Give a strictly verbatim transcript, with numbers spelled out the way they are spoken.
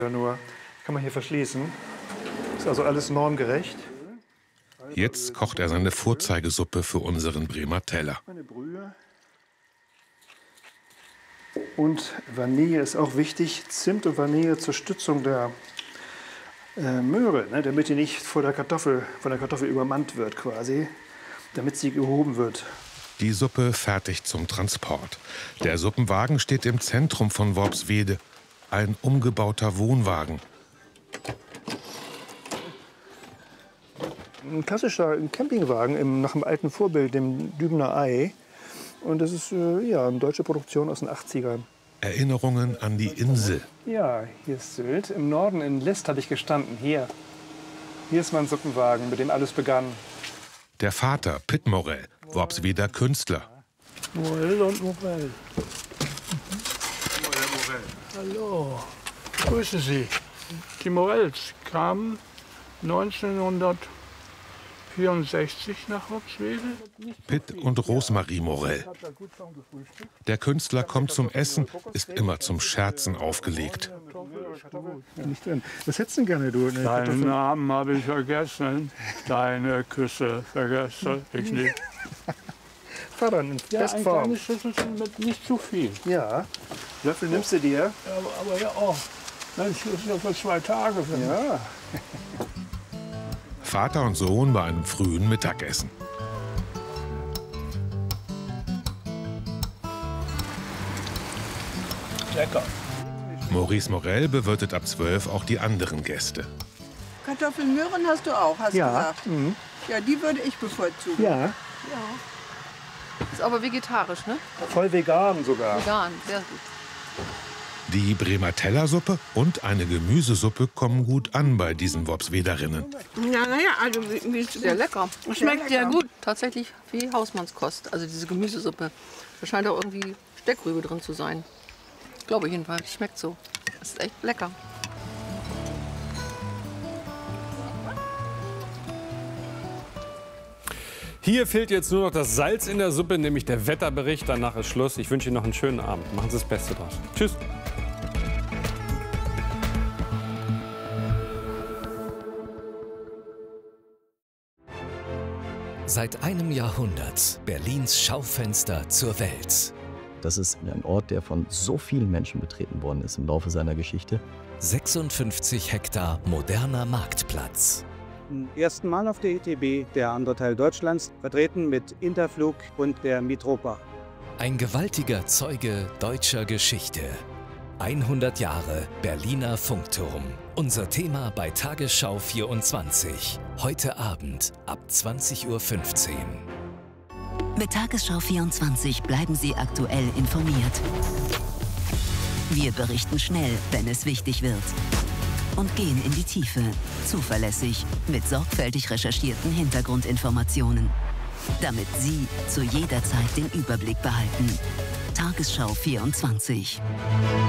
Nur kann man hier verschließen. Ist also alles normgerecht. Jetzt kocht er seine Vorzeigesuppe für unseren Bremer Teller. Eine Brühe. Und Vanille ist auch wichtig. Zimt und Vanille zur Stützung der äh, Möhre, ne, damit die nicht vor der Kartoffel, von der Kartoffel übermannt wird quasi, damit sie gehoben wird. Die Suppe fertig zum Transport. Der Suppenwagen steht im Zentrum von Worpswede. Ein umgebauter Wohnwagen. Ein klassischer Campingwagen im, nach dem alten Vorbild, dem Dübener Ei. Und das ist äh, ja, eine deutsche Produktion aus den achtzigern. Erinnerungen an die Insel. Ja, hier ist Sylt. Im Norden in List habe ich gestanden. Hier. Hier ist mein Suppenwagen, mit dem alles begann. Der Vater, Pitt Morell, Worpsweder Künstler. Morell und Morell. Hallo, grüße Sie. Die Morells kamen neunzehnhundertvierundsechzig nach Worpswede. Pitt und Rosemarie Morell. Der Künstler kommt zum Essen, ist immer zum Scherzen aufgelegt. Nicht drin. Was hättest du denn gerne, du? Eine Deinen Kartoffel? Namen habe ich vergessen, deine Küsse vergesse ich nicht. Vater, in Ja, ein Bestform. kleines Schüsselchen mit nicht zu viel. Ja. Löffel nimmst du dir? Aber, aber ja, oh, das ist ja für zwei Tage. Für mich. Ja. Vater und Sohn bei einem frühen Mittagessen. Lecker. Maurice Morell bewirtet ab zwölf auch die anderen Gäste. Kartoffelmöhren hast du auch, hast du Ja. gesagt. Mhm. Ja, die würde ich bevorzugen. Ja. Ist aber vegetarisch, ne? Voll vegan sogar. Vegan, sehr gut. Die Bremer Tellersuppe und eine Gemüsesuppe kommen gut an bei diesen Worpswederinnen. Ja, naja, also wie, wie Sehr lecker. Sehr Schmeckt sehr lecker. gut. Tatsächlich wie Hausmannskost. Also diese Gemüsesuppe. Da scheint auch irgendwie Steckrübe drin zu sein. Glaube ich jedenfalls. Schmeckt so. Das ist echt lecker. Hier fehlt jetzt nur noch das Salz in der Suppe, nämlich der Wetterbericht. Danach ist Schluss. Ich wünsche Ihnen noch einen schönen Abend. Machen Sie das Beste draus. Tschüss. Seit einem Jahrhundert Berlins Schaufenster zur Welt. Das ist ein Ort, der von so vielen Menschen betreten worden ist im Laufe seiner Geschichte. sechsundfünfzig Hektar moderner Marktplatz. Zum ersten Mal auf der I T B, der andere Teil Deutschlands, vertreten mit Interflug und der Mitropa. Ein gewaltiger Zeuge deutscher Geschichte. hundert Jahre Berliner Funkturm. Unser Thema bei Tagesschau vierundzwanzig. Heute Abend ab zwanzig Uhr fünfzehn. Mit Tagesschau vierundzwanzig bleiben Sie aktuell informiert. Wir berichten schnell, wenn es wichtig wird. Und gehen in die Tiefe, zuverlässig, mit sorgfältig recherchierten Hintergrundinformationen. Damit Sie zu jeder Zeit den Überblick behalten. Tagesschau vierundzwanzig.